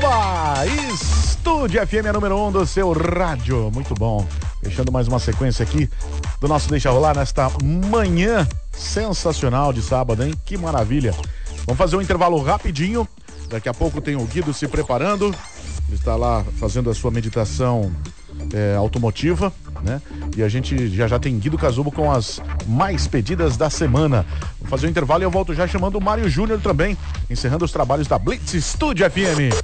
Eba! Estúdio FM é número 1 do seu rádio. Muito bom. Deixando mais uma sequência aqui do nosso Deixa Rolar nesta manhã sensacional de sábado, hein? Que maravilha. Vamos fazer um intervalo rapidinho. Daqui a pouco tem o Guido se preparando. Ele está lá fazendo a sua meditação automotiva, né? E a gente já tem Guido Casubo com as mais pedidas da semana. Vou fazer um intervalo e eu volto já chamando o Mário Júnior também, encerrando os trabalhos da Blitz Estúdio FM.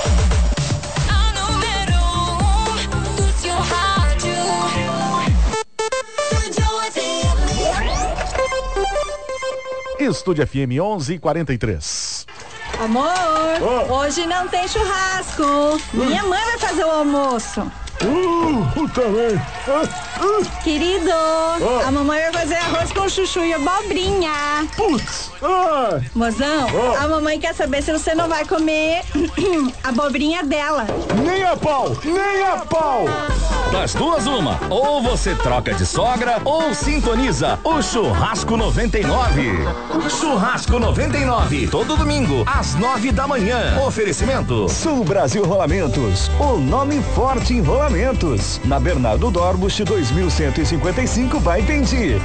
Estúdio FM 11:43. Amor, hoje não tem churrasco. Minha mãe vai fazer o almoço. Também. Querido, a mamãe vai fazer arroz com chuchu e abobrinha. Putz. Mozão, a mamãe quer saber se você não vai comer a abobrinha dela. Nem a pau, nem a pau. Das duas, uma. Ou você troca de sogra ou sintoniza o Churrasco 99. Churrasco 99, todo domingo, às 9 da manhã. Oferecimento Sul Brasil Rolamentos, o nome forte em rolamentos. Na Bernardo Dorbusch 2155 vai Pendi.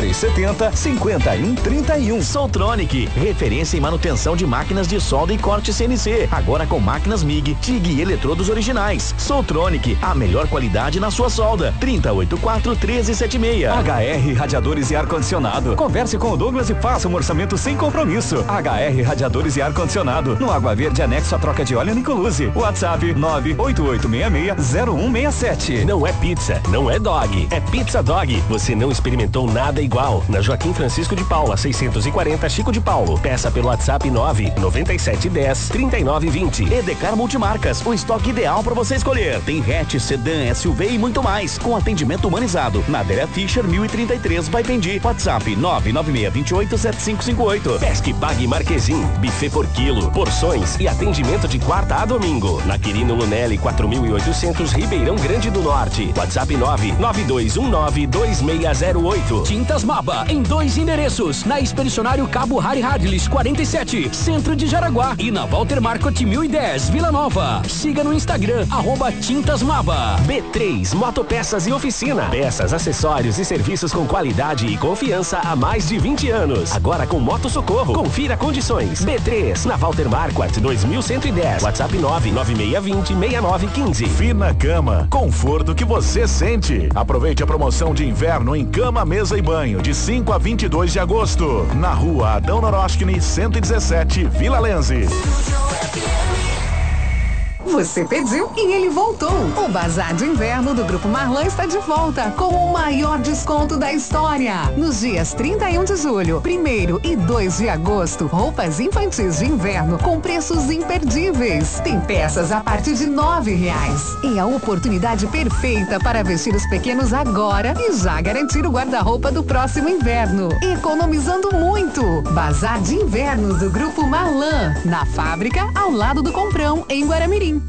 3370-5131. Soltronic, referência em manutenção de máquinas de solda e corte CNC. Agora com máquinas MIG, TIG e eletrodos originais. Soltronic, a melhor qualidade na sua solda. 3084-1376. HR Radiadores e Ar-Condicionado. Converse com o Douglas e faça um orçamento sem compromisso. HR Radiadores e Ar-Condicionado. No Água Verde, anexo a troca de óleo Nicoluse. WhatsApp 98866-0167. Não é pizza, não é dog, é Pizza Dog. Você não experimentou nada igual. Na Joaquim Francisco de Paula, 640, Chico de Paulo. Peça pelo WhatsApp 99710-3920. Edecar Multimarcas, o estoque ideal para você escolher. Tem hatch, sedã, SUV e muito mais, com atendimento humanizado. Na Adélia Fischer 1033 vai Pendi. WhatsApp 996287558. Pesque Pague Marquezim, buffet por quilo, porções e atendimento de quarta a domingo. Na Quirino Lunelli 4800, Ribeirão Grande do Norte. WhatsApp 992192608. Tintas Maba, em 2 endereços. Na Expedicionário Cabo Harry Hadlis 47, Centro de Jaraguá. E na Walter Marcot 1010, Vila Nova. Siga no Instagram, @Tintas Maba. B3 Motopeças e Oficina. Peças, acessórios e serviços com qualidade e confiança há mais de 20 anos. Agora com Moto Socorro. Confira condições. B3 na Walter Marquardt 2110. WhatsApp 996206915. Fina Cama, conforto que você sente. Aproveite a promoção de inverno em cama, mesa e banho de 5 a 22 de agosto. Na rua Adão Noroskini 117, Vila Lense. Você pediu e ele voltou. O Bazar de Inverno do Grupo Marlan está de volta com o maior desconto da história. Nos dias 31 de julho, 1º e 2 de agosto, roupas infantis de inverno com preços imperdíveis. Tem peças a partir de R$9. É a oportunidade perfeita para vestir os pequenos agora e já garantir o guarda-roupa do próximo inverno. Economizando muito. Bazar de Inverno do Grupo Marlan, na fábrica ao lado do Comprão, em Guaramirim.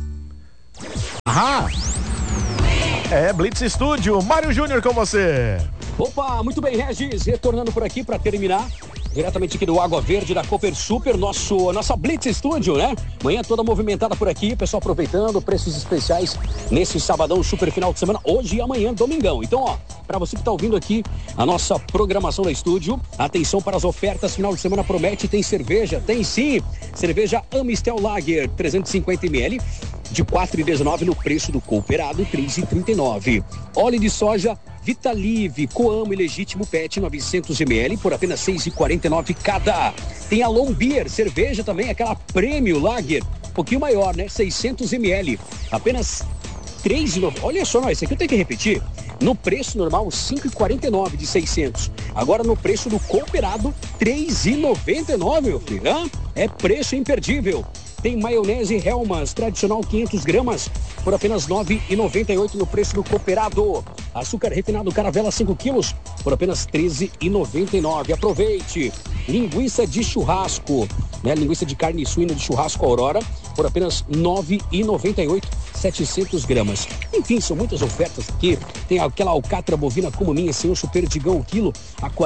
Blitz Estúdio, Mário Júnior com você. Opa, muito bem, Regis, retornando por aqui para terminar, diretamente aqui do Água Verde da Cooper Super, nossa Blitz Estúdio, né? Manhã toda movimentada por aqui, pessoal aproveitando preços especiais nesse sabadão super final de semana, hoje e amanhã, domingão. Então, ó, para você que tá ouvindo aqui a nossa programação da estúdio, atenção para as ofertas, final de semana promete, tem cerveja, tem sim, cerveja Amistel Lager, 350 ml, de 4,19 no preço do Cooperado, 3,39. Óleo de soja Vitalive, Coamo e Legítimo Pet 900 ml por apenas 6,49 cada. Tem a Lombier, cerveja também, aquela Prêmio Lager, um pouquinho maior, né? 600 ml, apenas 3,9. Olha só, esse aqui eu tenho que repetir. No preço normal, 5,49 de 600. Agora no preço do Cooperado, 3,99, meu filho. Hã? É preço imperdível. Tem maionese Hellmann's, tradicional 500 gramas, por apenas R$ 9,98 no preço do Cooperado. Açúcar refinado Caravela 5 quilos, por apenas R$ 13,99. Aproveite. Linguiça de churrasco, né? Linguiça de carne suína de churrasco Aurora, por apenas R$ 9,98, 700 gramas. Enfim, são muitas ofertas aqui. Tem aquela alcatra bovina comuninha sem osso perdigão, o quilo, a R$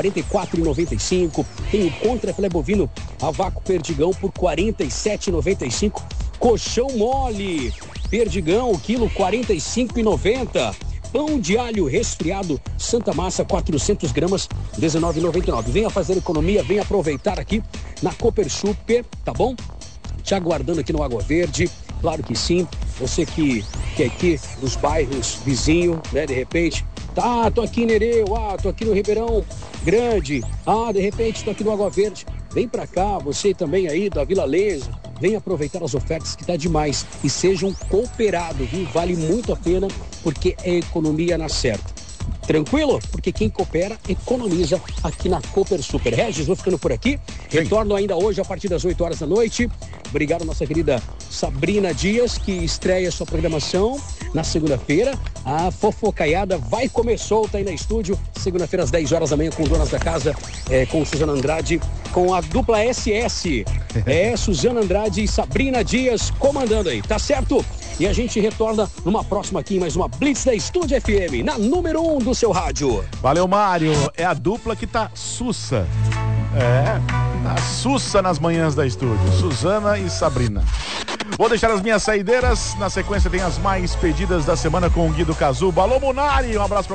44,95. Tem o contra filé bovino a vácuo perdigão por R$ 47,95. Colchão mole, perdigão, quilo 45,90. Pão de alho resfriado, Santa Massa, 400 gramas, R$19,99. Venha fazer economia, venha aproveitar aqui na Cooper Super, tá bom? Te aguardando aqui no Água Verde, claro que sim. Você que é aqui dos bairros vizinhos, né, de repente, tô aqui em Nereu, tô aqui no Ribeirão Grande, de repente tô aqui no Água Verde. Vem pra cá, você também aí da Vila Lesa, vem aproveitar as ofertas que tá demais e sejam cooperados, viu? Vale muito a pena porque é economia na certa. Tranquilo? Porque quem coopera, economiza aqui na Cooper Super. Regis, vou ficando por aqui. Retorno ainda hoje a partir das 8 horas da noite. Obrigado, nossa querida Sabrina Dias, que estreia sua programação na segunda-feira. A fofocaiada vai comer solta aí na estúdio. Segunda-feira às 10 horas da manhã com Donas da Casa, com Suzana Andrade, com a dupla SS. Suzana Andrade e Sabrina Dias comandando aí, tá certo? E a gente retorna numa próxima aqui, mais uma Blitz da Estúdio FM, na número 1 do seu rádio. Valeu, Mário. É a dupla que tá sussa. Tá sussa nas manhãs da estúdio. Suzana e Sabrina. Vou deixar as minhas saideiras. Na sequência tem as mais pedidas da semana com o Guido Cazuba. Alô, Munari. Um abraço pra